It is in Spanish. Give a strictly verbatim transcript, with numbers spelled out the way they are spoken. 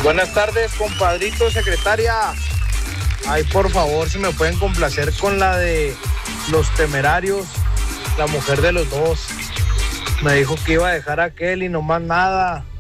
Buenas tardes, compadrito, secretaria. Ay, por favor, si me pueden complacer con la de Los Temerarios, la mujer de los dos. Me dijo que iba a dejar a aquel y no más nada.